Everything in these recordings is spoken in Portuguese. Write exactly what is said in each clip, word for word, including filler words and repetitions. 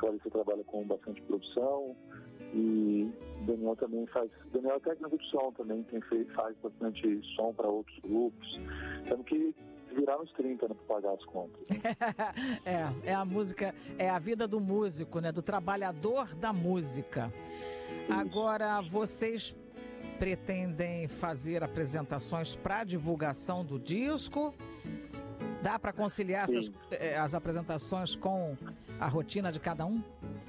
Clarissa trabalha com bastante produção e o Daniel também faz, o Daniel é técnico de som também, tem feito, faz bastante som para outros grupos. Temos que virar nos trinta, né, para pagar as contas. é, é a música, é a vida do músico, né, do trabalhador da música. Isso. Agora, vocês pretendem fazer apresentações para divulgação do disco? Dá para conciliar essas, eh, as apresentações com a rotina de cada um?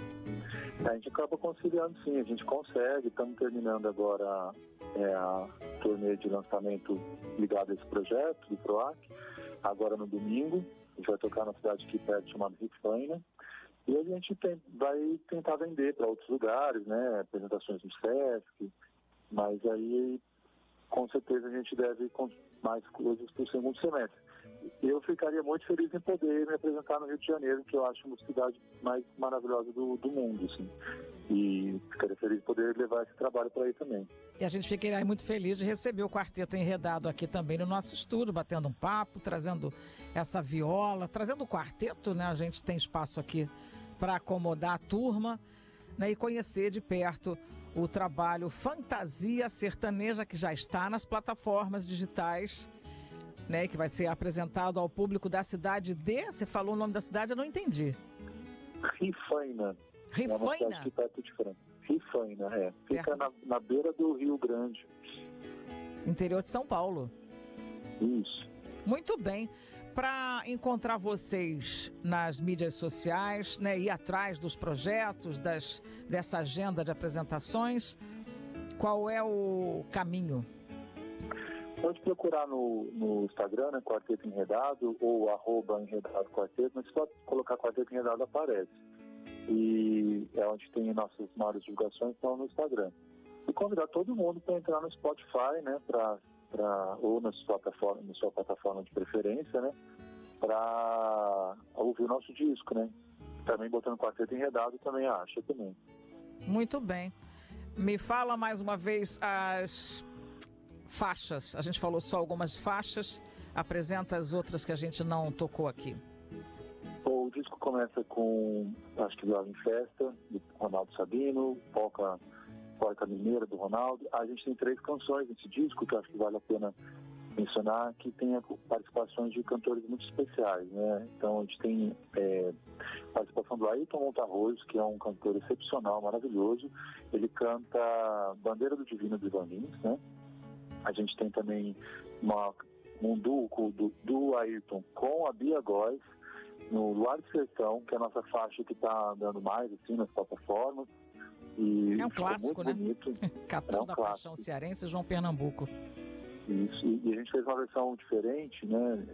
A gente acaba conciliando, sim, a gente consegue. Estamos terminando agora é, a turnê de lançamento ligada a esse projeto do PROAC. Agora no domingo, a gente vai tocar na cidade aqui perto chamada Rifaina. E a gente tem, vai tentar vender para outros lugares, né? Apresentações no Sesc. Mas aí, com certeza, a gente deve com mais coisas para o segundo semestre. Eu ficaria muito feliz em poder me apresentar no Rio de Janeiro, que eu acho uma cidade mais maravilhosa do, do mundo, assim. E ficaria feliz em poder levar esse trabalho para aí também. E a gente ficaria muito feliz de receber o Quarteto Enredado aqui também no nosso estúdio, batendo um papo, trazendo essa viola, trazendo o quarteto, né? A gente tem espaço aqui para acomodar a turma, né? E conhecer de perto o trabalho Fantasia Sertaneja, que já está nas plataformas digitais, né, que vai ser apresentado ao público da cidade de... Você falou o nome da cidade, eu não entendi. Rifaina. Rifaina? É uma cidade que perto de Franca. Rifaina, é. Fica na, na beira do Rio Grande. Interior de São Paulo. Isso. Muito bem. Para encontrar vocês nas mídias sociais, né, ir atrás dos projetos, das, dessa agenda de apresentações, qual é o caminho? Pode procurar no, no Instagram, né, Quarteto Enredado, ou arroba Enredado Quarteto, mas se pode colocar Quarteto Enredado, aparece. E é onde tem nossas maiores divulgações, estão no Instagram. E convidar todo mundo para entrar no Spotify, né, pra, pra, ou na sua, plataforma, na sua plataforma de preferência, né, para ouvir o nosso disco, né. Também botando Quarteto Enredado também acha também. Muito bem. Me fala mais uma vez as faixas. A gente falou só algumas faixas, apresenta as outras que a gente não tocou aqui. O disco começa com, acho que Viola em Festa, do Ronaldo Sabino, Polca, Polca Mineira, do Ronaldo. A gente tem três canções nesse disco que eu acho que vale a pena mencionar, que tem participações de cantores muito especiais, né? Então a gente tem é, participação do Ayrton Montarroz, que é um cantor excepcional, maravilhoso. Ele canta Bandeira do Divino dos Ivanins, né? A gente tem também uma, um duo do, do Ayrton com a Bia Góes, no Luar de Sertão, que é a nossa faixa que está andando mais assim nas plataformas. E é um clássico, né? Bonito. Catão é um da clássico. Paixão Cearense, João Pernambuco. Isso, e a gente fez uma versão diferente, né?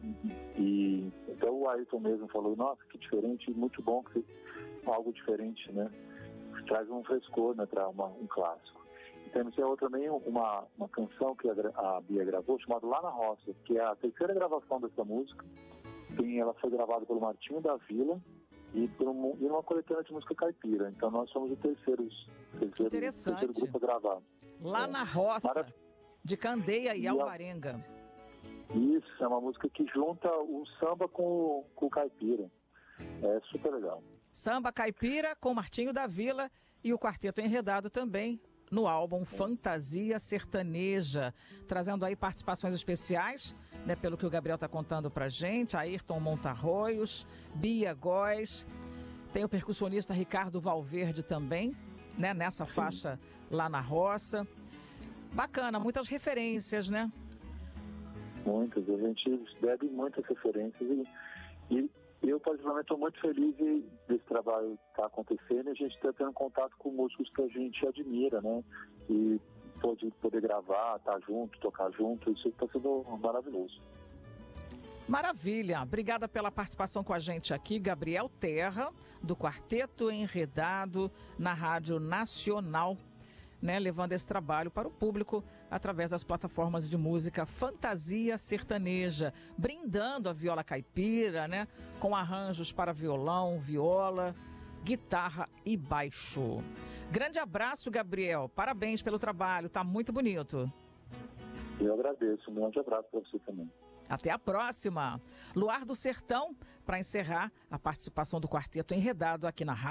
E então o Ayrton mesmo falou, nossa, que diferente, muito bom, que algo diferente, né? Traz um frescor, né, para um clássico. E temos também uma, uma canção que a, a Bia gravou, chamada Lá na Roça, que é a terceira gravação dessa música. Tem, ela foi gravada pelo Martinho da Vila e por um, e uma coletânea de música caipira. Então nós somos o terceiro, terceiro, terceiro grupo a gravar. Lá é. na Roça, Marav... de Candeia e, e Alvarenga. A... Isso, é uma música que junta o samba com, com o caipira. É super legal. Samba caipira com Martinho da Vila e o Quarteto Enredado também no álbum Fantasia Sertaneja, trazendo aí participações especiais, né, pelo que o Gabriel está contando pra gente, Ayrton Montarroios, Bia Góes, tem o percussionista Ricardo Valverde também, né, nessa Sim. faixa Lá na Roça. Bacana, muitas referências, né? Muitas, a gente bebe muitas referências e, e eu, particularmente, estou muito feliz desse trabalho estar acontecendo e a gente está tendo contato com músicos que a gente admira, né? E pode poder gravar, estar junto, tocar junto, isso está sendo maravilhoso. Maravilha! Obrigada pela participação com a gente aqui, Gabriel Terra, do Quarteto Enredado, na Rádio Nacional, né, levando esse trabalho para o público através das plataformas de música Fantasia Sertaneja, brindando a viola caipira, né, com arranjos para violão, viola, guitarra e baixo. Grande abraço, Gabriel. Parabéns pelo trabalho, tá muito bonito. Eu agradeço. Um grande abraço para você também. Até a próxima. Luar do Sertão, para encerrar a participação do Quarteto Enredado aqui na Rádio.